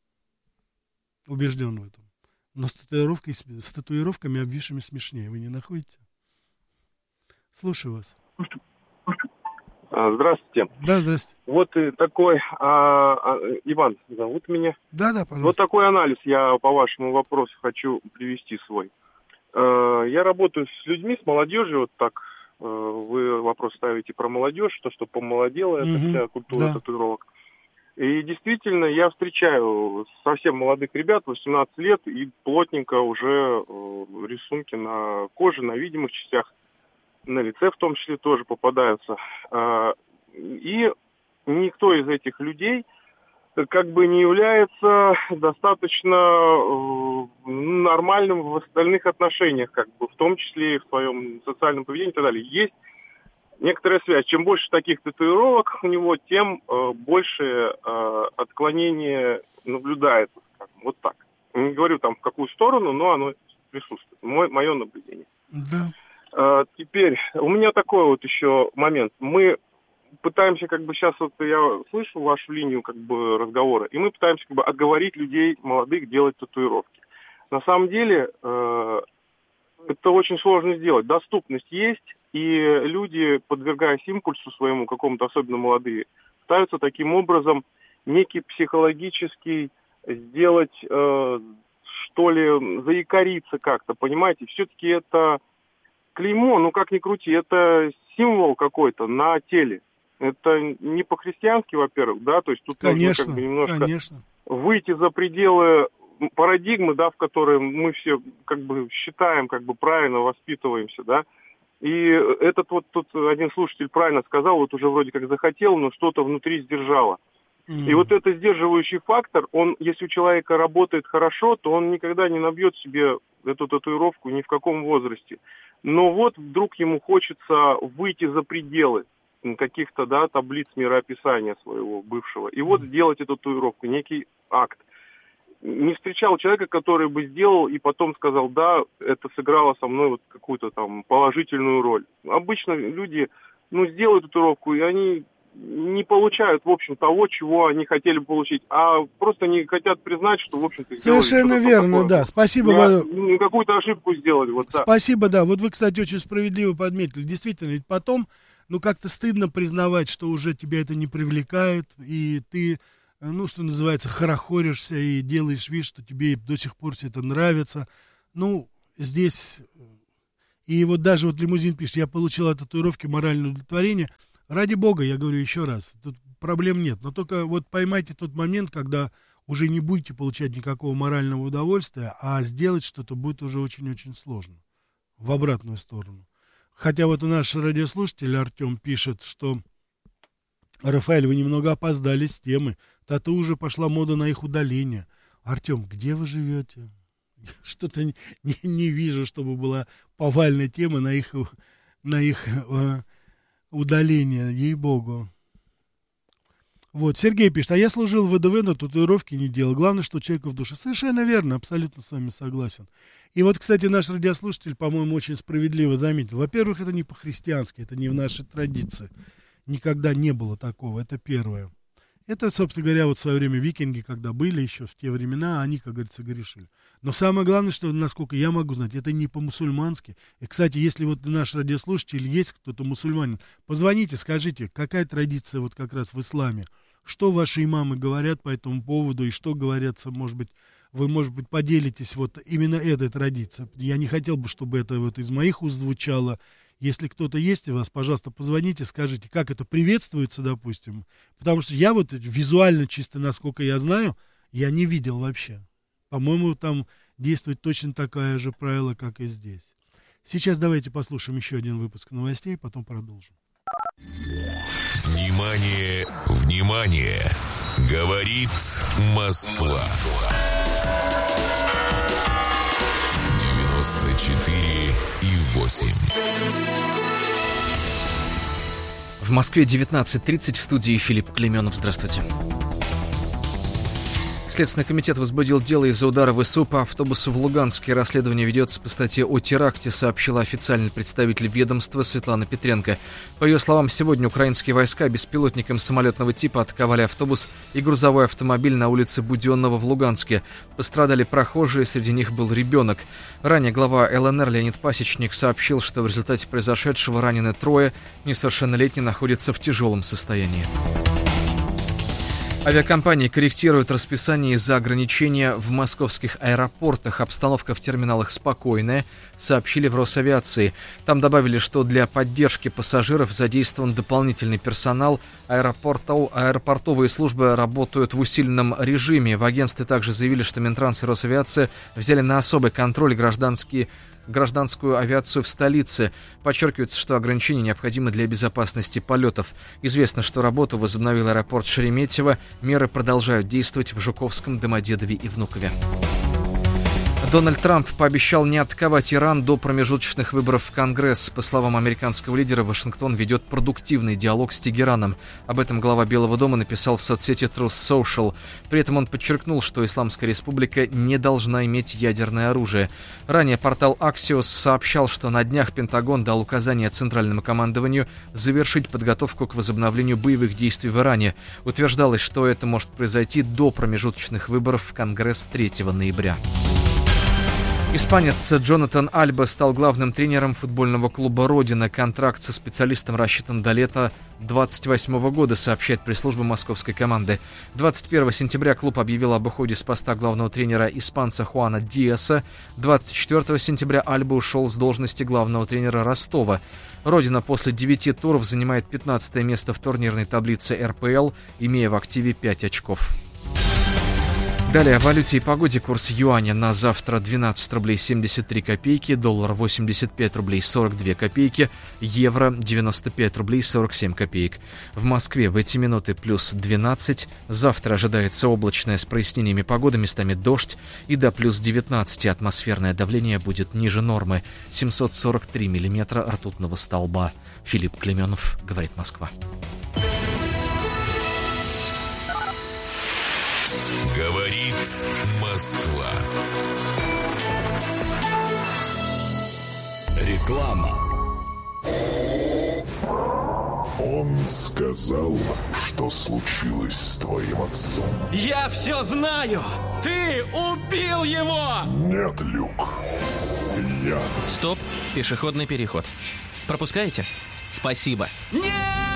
Убежден в этом. Но с татуировками обвисшими смешнее. Вы не находите? Слушаю вас. Здравствуйте. Да, здравствуйте. Вот такой, Иван зовут меня. Да, пожалуйста. Вот такой анализ я по вашему вопросу хочу привести свой. Я работаю с людьми, с молодежью, вот так. Вы вопрос ставите про молодежь, что помолодела эта вся культура татуировок. И действительно, я встречаю совсем молодых ребят, 18 лет, и плотненько уже рисунки на коже, на видимых частях, на лице в том числе тоже попадаются. И никто из этих людей как бы не является достаточно нормальным в остальных отношениях, как бы в том числе и в своем социальном поведении и так далее. Есть некоторая связь. Чем больше таких татуировок у него, тем больше отклонение наблюдается. Вот так. Не говорю там в какую сторону, но оно присутствует. Мое наблюдение. Да. Теперь у меня такой вот еще момент. Мы пытаемся, как бы сейчас вот я слышу вашу линию как бы разговора, и мы пытаемся как бы отговорить людей молодых делать татуировки. На самом деле это очень сложно сделать. Доступность есть, и люди, подвергаясь импульсу своему, какому-то особенно молодые, пытаются таким образом некий психологический сделать, что ли, заикариться как-то, понимаете? Все-таки это клеймо, ну как ни крути, это символ какой-то на теле. Это не по-христиански, во-первых, да, то есть тут конечно, нужно как бы немножко конечно. Выйти за пределы парадигмы, да, в которой мы все как бы считаем, как бы правильно воспитываемся, да. И этот вот тут один слушатель правильно сказал, вот уже вроде как захотел, но что-то внутри сдержало. И вот этот сдерживающий фактор, он, если у человека работает хорошо, то он никогда не набьет себе эту татуировку ни в каком возрасте. Но вот вдруг ему хочется выйти за пределы каких-то, да, таблиц мироописания своего бывшего. И вот сделать эту татуировку, некий акт. Не встречал человека, который бы сделал и потом сказал, да, это сыграло со мной вот какую-то там положительную роль. Обычно люди сделают татуировку, и они не получают, в общем, того, чего они хотели бы получить, а просто не хотят признать, что, в общем-то, совершенно верно, да. Спасибо. Какую-то ошибку сделали. Вот, да. Спасибо, да. Вот вы, кстати, очень справедливо подметили. Действительно, ведь потом, как-то стыдно признавать, что уже тебя это не привлекает, и ты, что называется, хорохоришься и делаешь вид, что тебе до сих пор все это нравится. Здесь... И вот даже Лимузин пишет, я получил от татуировки моральное удовлетворение. Ради бога, я говорю еще раз, тут проблем нет. Но только поймайте тот момент, когда уже не будете получать никакого морального удовольствия, а сделать что-то будет уже очень-очень сложно. В обратную сторону. Хотя наш радиослушатель Артем пишет, что Рафаэль, вы немного опоздали с темы. Тату уже пошла мода на их удаление. Артем, где вы живете? Что-то не вижу, чтобы была повальная тема на их удаление, ей-богу. Сергей пишет, а я служил в ВДВ, но татуировки не делал. Главное, что человеку в душе. Совершенно верно, абсолютно с вами согласен. И кстати, наш радиослушатель, по-моему, очень справедливо заметил. Во-первых, это не по-христиански, это не в нашей традиции. Никогда не было такого, это первое. Это, собственно говоря, в свое время викинги, когда были еще в те времена, они, как говорится, грешили. Но самое главное, что, насколько я могу знать, это не по-мусульмански. И, кстати, если наш радиослушатель есть кто-то мусульманин, позвоните, скажите, какая традиция как раз в исламе, что ваши имамы говорят по этому поводу, и что говорят, может быть, вы, поделитесь именно этой традицией. Я не хотел бы, чтобы это из моих уст звучало. Если кто-то есть у вас, пожалуйста, позвоните, скажите, как это приветствуется, допустим. Потому что я визуально, чисто насколько я знаю, я не видел вообще. По-моему, там действует точно такое же правило, как и здесь. Сейчас давайте послушаем еще один выпуск новостей, потом продолжим. Внимание, внимание! Говорит Москва. 94,8. В Москве 19:30, в студии Филипп Клеменов. Здравствуйте. Следственный комитет возбудил дело из-за удара ВСУ по автобусу в Луганске. Расследование ведется по статье о теракте, сообщила официальный представитель ведомства Светлана Петренко. По ее словам, сегодня украинские войска беспилотником самолетного типа атаковали автобус и грузовой автомобиль на улице Буденного в Луганске. Пострадали прохожие, среди них был ребенок. Ранее глава ЛНР Леонид Пасечник сообщил, что в результате произошедшего ранены 3, несовершеннолетний находится в тяжелом состоянии. Авиакомпании корректируют расписание из-за ограничения в московских аэропортах. Обстановка в терминалах спокойная, сообщили в Росавиации. Там добавили, что для поддержки пассажиров задействован дополнительный персонал. Аэропортовые службы работают в усиленном режиме. В агентстве также заявили, что Минтранс и Росавиация взяли на особый контроль гражданскую авиацию в столице. Подчеркивается, что ограничения необходимы для безопасности полетов. Известно, что работу возобновил аэропорт Шереметьево. Меры продолжают действовать в Жуковском, Домодедове и Внукове. Дональд Трамп пообещал не атаковать Иран до промежуточных выборов в Конгресс. По словам американского лидера, Вашингтон ведет продуктивный диалог с Тегераном. Об этом глава Белого дома написал в соцсети Truth Social. При этом он подчеркнул, что Исламская республика не должна иметь ядерное оружие. Ранее портал Axios сообщал, что на днях Пентагон дал указание Центральному командованию завершить подготовку к возобновлению боевых действий в Иране. Утверждалось, что это может произойти до промежуточных выборов в Конгресс 3 ноября. Испанец Джонатан Альба стал главным тренером футбольного клуба «Родина». Контракт со специалистом рассчитан до лета 2028 года, сообщает пресс-служба московской команды. 21 сентября клуб объявил об уходе с поста главного тренера испанца Хуана Диаса. 24 сентября Альба ушел с должности главного тренера Ростова. «Родина» после 9 туров занимает 15 место в турнирной таблице РПЛ, имея в активе 5 очков. Далее о валюте и погоде. Курс юаня на завтра 12 рублей 73 копейки, доллар 85 рублей 42 копейки, евро 95 рублей 47 копеек. В Москве в эти минуты плюс 12, завтра ожидается облачная с прояснениями погоды, местами дождь, и до плюс 19 атмосферное давление будет ниже нормы, 743 миллиметра ртутного столба. Филипп Клеменов, говорит Москва. Говорит Москва. Реклама. Он сказал, что случилось с твоим отцом. Я все знаю! Ты убил его! Нет, Люк. Яд. Стоп, пешеходный переход. Пропускаете? Спасибо. Нет!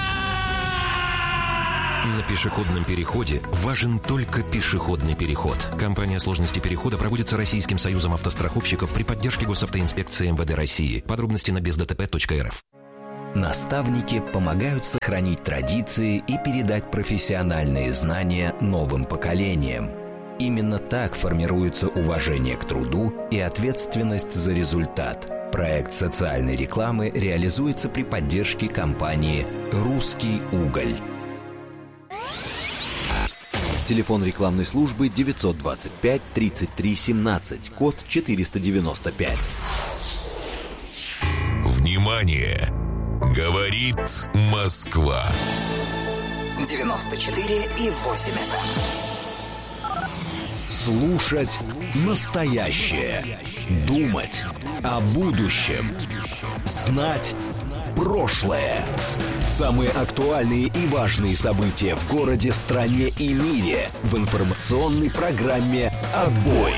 На пешеходном переходе важен только пешеходный переход. Кампания сложности перехода проводится Российским союзом автостраховщиков при поддержке Госавтоинспекции МВД России. Подробности на бездтп.рф. Наставники помогают сохранить традиции и передать профессиональные знания новым поколениям. Именно так формируется уважение к труду и ответственность за результат. Проект социальной рекламы реализуется при поддержке компании «Русский уголь». Телефон рекламной службы 925 33 17, код 495. Внимание! Говорит Москва. 94,8 FM. Слушать настоящее. Думать о будущем. Знать прошлое. Самые актуальные и важные события в городе, стране и мире в информационной программе «Отбой».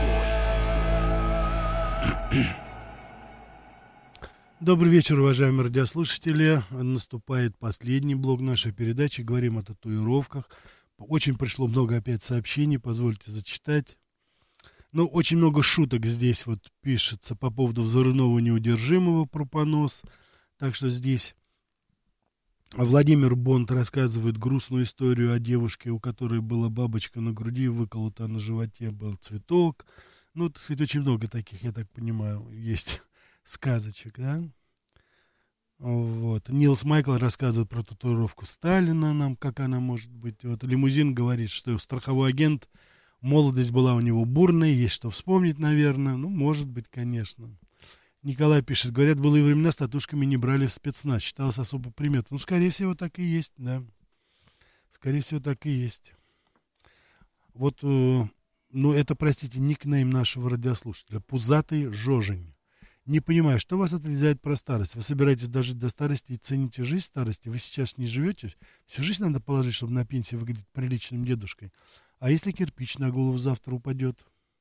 Добрый вечер, уважаемые радиослушатели. Наступает последний блок нашей передачи. Говорим о татуировках. Очень пришло много опять сообщений, позвольте зачитать. Ну, очень много шуток здесь вот пишется по поводу взрывного неудержимого про понос. Так что здесь Владимир Бонд рассказывает грустную историю о девушке, у которой была бабочка на груди, выколота на животе был цветок. Ну, так сказать, очень много таких, я так понимаю, есть сказочек, да? Вот. Нилс Майкл рассказывает про татуировку Сталина нам, как она может быть. Вот. Лимузин говорит, что страховой агент, молодость была у него бурная, есть что вспомнить, наверное. Ну, может быть, конечно. Николай пишет, говорят, были времена с татушками не брали в спецназ, считалось особо приметой. Ну, скорее всего, так и есть, да. Скорее всего, так и есть. Вот, ну, это, простите, никнейм нашего радиослушателя. Пузатый Жожень. Не понимаю, что вас отрезает про старость? Вы собираетесь дожить до старости и цените жизнь старости? Вы сейчас не живете? Всю жизнь надо положить, чтобы на пенсии выглядеть приличным дедушкой. А если кирпич на голову завтра упадет?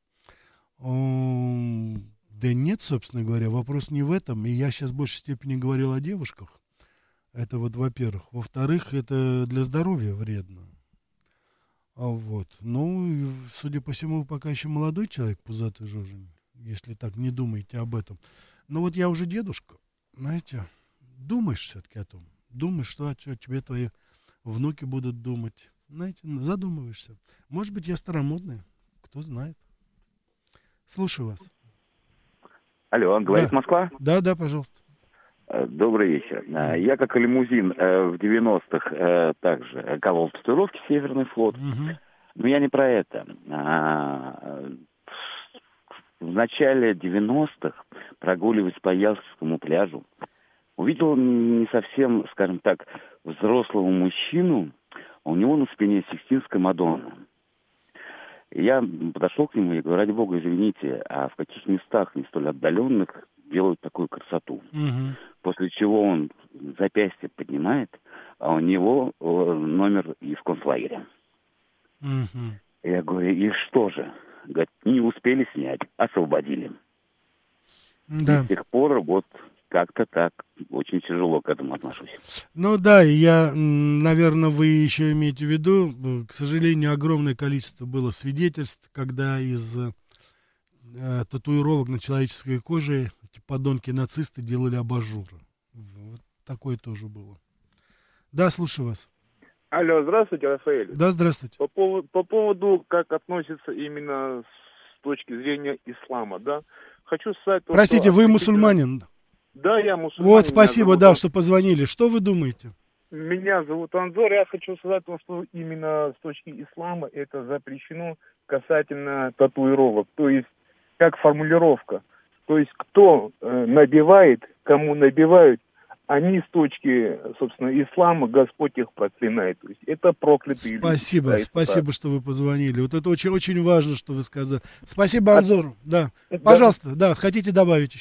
Да нет, собственно говоря, вопрос не в этом. И я сейчас в большей степени говорил о девушках. Это вот, во-первых. Во-вторых, это для здоровья вредно. Вот. Ну, судя по всему, вы пока еще молодой человек, пузатый Жожень. Если так не думаете об этом. Но вот я уже дедушка, знаете, думаешь все-таки о том. Думаешь, что о тебе твои внуки будут думать. Знаете, задумываешься. Может быть, я старомодный, кто знает. Слушаю вас. Алло, говорит да. Москва? Да, пожалуйста. Добрый вечер. Я, как и лимузин, в 90-х также колол татуировки Северный флот. Но я не про это. В начале 90-х, прогуливаясь по Ялтинскому пляжу, увидел не совсем, скажем так, взрослого мужчину, а у него на спине Сикстинская Мадонна. И я подошел к нему и говорю, ради бога, извините, а в каких местах, не столь отдаленных, делают такую красоту? После чего он запястье поднимает, а у него номер из концлагеря. Я говорю, и что же? Говорит, не успели снять, освободили. Да. И с тех пор вот как-то так очень тяжело к этому отношусь. Ну да, я, наверное, вы еще имеете в виду, к сожалению, огромное количество было свидетельств, когда из татуировок на человеческой коже эти подонки-нацисты делали абажуры. Вот такое тоже было. Да, слушаю вас. Алло, здравствуйте, Рафаэль. Да, здравствуйте. По поводу, как относится именно с точки зрения ислама, да, хочу сказать... Простите, вы мусульманин? Да, я мусульманин. Вот, спасибо, да, что позвонили. Что вы думаете? Меня зовут Анзор, я хочу сказать, что именно с точки ислама это запрещено касательно татуировок, то есть как формулировка. То есть кто набивает, кому набивают, они с точки, собственно, ислама, Господь их проклинает. То есть это проклятые люди. Спасибо, что вы позвонили. Вот это очень, очень важно, что вы сказали. Спасибо, Анзор. Да, пожалуйста, да, хотите добавить еще?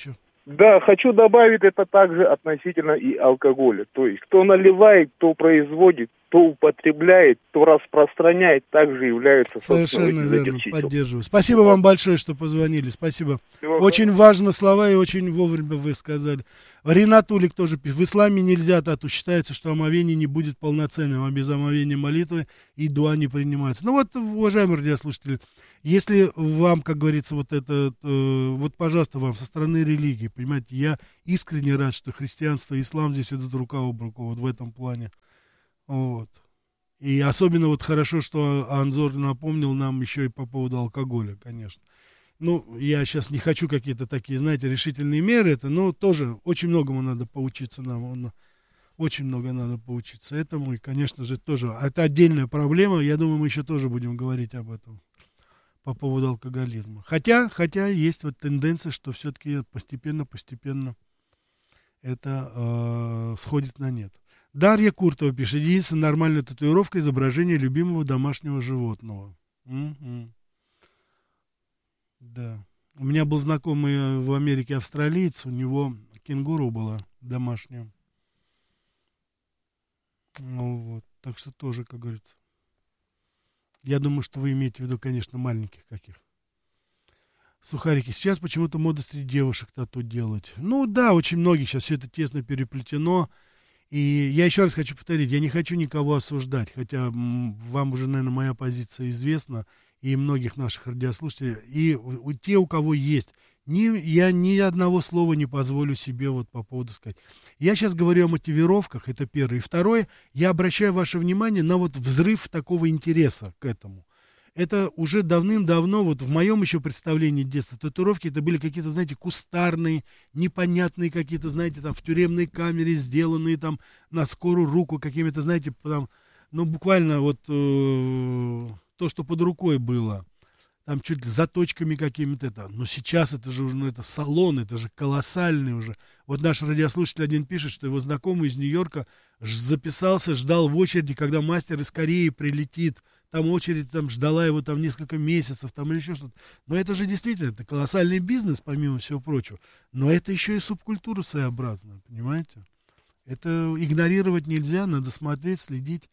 Да, хочу добавить, это также относительно и алкоголя. То есть, кто наливает, кто производит, кто употребляет, кто распространяет, также является совершенно верно, поддерживаю. Спасибо вам большое, что позвонили. Спасибо. Очень важные слова и очень вовремя вы сказали. Ринатулик тоже пишет. В исламе нельзя тату. Считается, что омовение не будет полноценным, а без омовения молитвы и дуа не принимается. Ну вот, уважаемые радиослушатели, если вам, как говорится, вот это, вот, пожалуйста, вам со стороны религии, понимаете, я искренне рад, что христианство и ислам здесь идут рука об руку, вот в этом плане. Вот. И особенно вот хорошо, что Анзор напомнил нам еще и по поводу алкоголя, конечно. Ну, я сейчас не хочу какие-то такие, знаете, решительные меры, но тоже очень многому надо поучиться нам, очень много надо поучиться этому, и, конечно же, тоже, это отдельная проблема, я думаю, мы еще тоже будем говорить об этом по поводу алкоголизма. Хотя есть вот тенденция, что все-таки постепенно это сходит на нет. Дарья Куртова пишет: единственная нормальная татуировка — изображение любимого домашнего животного. Да. У меня был знакомый в Америке австралиец, у него кенгуру была домашняя. Ну, вот. Так что тоже, как говорится. Я думаю, что вы имеете в виду, конечно, маленьких каких. Сухарики. Сейчас почему-то мода среди девушек тату делать. Ну да, очень многие сейчас все это тесно переплетено. И я еще раз хочу повторить, я не хочу никого осуждать, хотя вам уже, наверное, моя позиция известна, и многих наших радиослушателей, и те, у кого есть, я ни одного слова не позволю себе вот по поводу сказать. Я сейчас говорю о мотивировках, это первое. И второе, я обращаю ваше внимание на вот взрыв такого интереса к этому. Это уже давным-давно, вот в моем еще представлении детства, татуировки это были какие-то, знаете, кустарные, непонятные какие-то, знаете, там в тюремной камере сделанные там на скорую руку какими-то, знаете, там, ну буквально вот то, что под рукой было, там чуть ли заточками какими-то это. Но сейчас это же уже, ну, это салон, это же колоссальный уже. Вот наш радиослушатель один пишет, что его знакомый из Нью-Йорка записался, ждал в очереди, когда мастер из Кореи прилетит. Там очередь там ждала его там несколько месяцев, там или еще что-то. Но это же действительно, это колоссальный бизнес, помимо всего прочего. Но это еще и субкультура своеобразная, понимаете? Это игнорировать нельзя, надо смотреть, следить.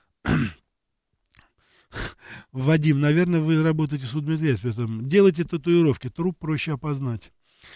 Вадим, наверное, вы работаете с судмедэкспертом. Делайте татуировки, труп проще опознать.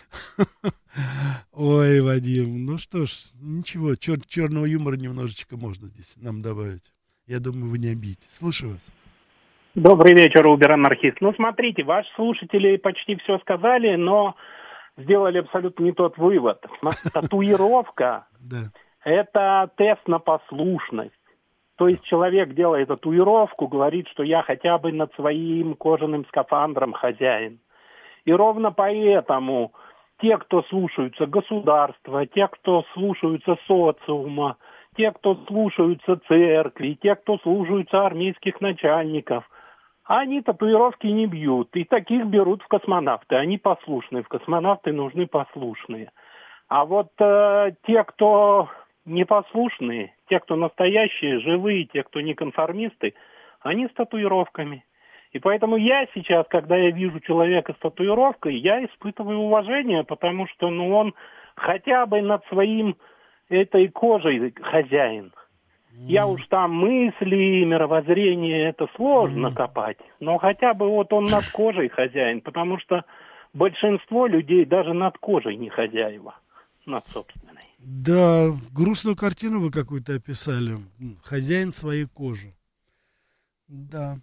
Ой, Вадим, ну что ж, ничего, черного юмора немножечко можно здесь нам добавить. Я думаю, вы не обидите. Слушаю вас. Добрый вечер, Убер-анархист. Ну, смотрите, ваши слушатели почти все сказали, но сделали абсолютно не тот вывод. Татуировка – это тест на послушность. То есть человек, делая татуировку, говорит, что я хотя бы над своим кожаным скафандром хозяин. И ровно поэтому те, кто слушаются государства, те, кто слушаются социума, те, кто слушаются церкви, те, кто слушаются армейских начальников, они татуировки не бьют. И таких берут в космонавты. Они послушные. В космонавты нужны послушные. А вот те, кто непослушные, те, кто настоящие, живые, те, кто не конформисты, они с татуировками. И поэтому я сейчас, когда я вижу человека с татуировкой, я испытываю уважение, потому что он хотя бы над своим этой кожей хозяин. Я уж там мысли, мировоззрение, это сложно копать, но хотя бы вот он над кожей хозяин, потому что большинство людей даже над кожей не хозяева, над собственной. Да, грустную картину вы какую-то описали. Хозяин своей кожи. Да.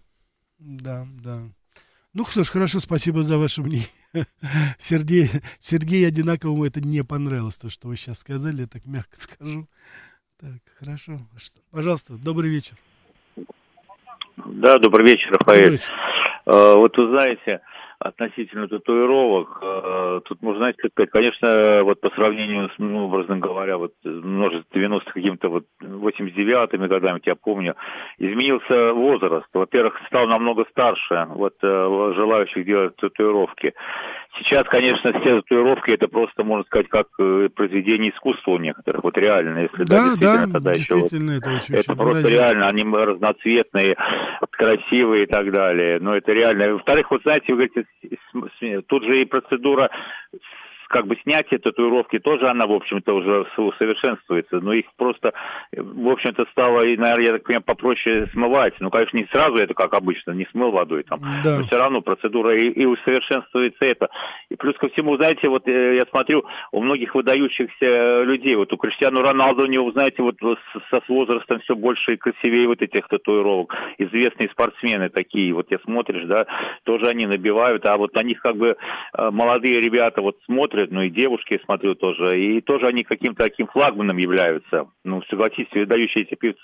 Ну что ж, хорошо, спасибо за ваше мнение. Сергей одинаковому это не понравилось, то, что вы сейчас сказали, я так мягко скажу. Так, хорошо. Пожалуйста, добрый вечер. Да, добрый вечер, Рафаэль. Вот вы знаете, относительно татуировок, тут можно, знаете, как сказать, конечно, вот по сравнению с, образно говоря, вот множество 90-х, каким-то вот 89-ми годами, я помню, изменился возраст. Во-первых, стал намного старше, вот, желающих делать татуировки. Сейчас, конечно, все татуировки, это просто, можно сказать, как произведение искусства у некоторых, вот реально, если действительно, тогда действительно еще вот, это просто реально, они разноцветные, красивые и так далее, но это реально. Во-вторых, вот знаете, вы говорите, тут же и процедура как бы снятие татуировки тоже она, в общем-то, уже усовершенствуется. Но их просто, в общем-то, стало, наверное, я так понимаю, попроще смывать. Ну, конечно, не сразу это, как обычно, не смыл водой там. Да. Но все равно процедура и усовершенствуется это. И плюс ко всему, знаете, вот я смотрю, у многих выдающихся людей, вот у Криштиану Роналду, у него, знаете, вот с возрастом все больше и красивее вот этих татуировок. Известные спортсмены такие, вот я смотришь, да, тоже они набивают, а вот на них как бы молодые ребята вот смотрят, ну и девушки, я смотрю, тоже, и тоже они каким-то таким флагманом являются. Ну, согласитесь, выдающиеся певцы